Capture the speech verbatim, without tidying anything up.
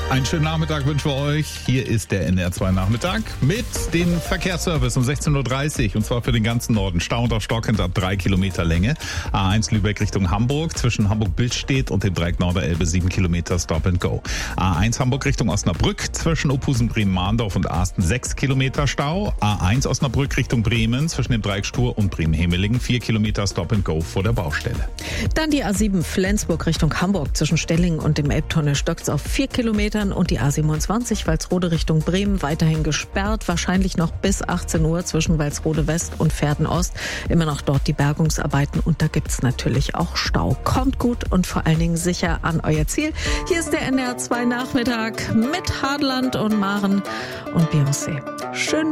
Einen schönen Nachmittag wünschen wir euch. Hier ist der N R zwei Nachmittag mit dem Verkehrsservice um sechzehn Uhr dreißig und zwar für den ganzen Norden. Stau und auf Stockend ab drei Kilometer Länge. A eins Lübeck Richtung Hamburg zwischen Hamburg-Billstedt und dem Dreieck Norderelbe sieben Kilometer Stop and Go. A eins Hamburg Richtung Osnabrück zwischen Opusen, Bremen, Mahndorf und Asten sechs Kilometer Stau. A eins Osnabrück Richtung Bremen zwischen dem Dreieck Stur und Bremen-Hemelingen vier Kilometer Stop and Go vor der Baustelle. Dann die A sieben Flensburg Richtung Hamburg zwischen Stellingen und dem Elbtunnel stockt's auf vier Kilometern und die A siebenundzwanzig Walsrode Richtung Bremen weiterhin gesperrt, wahrscheinlich noch bis achtzehn Uhr zwischen Walsrode West und Verden Ost. Immer noch dort die Bergungsarbeiten und da gibt's natürlich auch Stau. Kommt gut und vor allen Dingen sicher an euer Ziel. Hier ist der N R zwei Nachmittag mit Hadeland und Maren und Beyoncé. Schön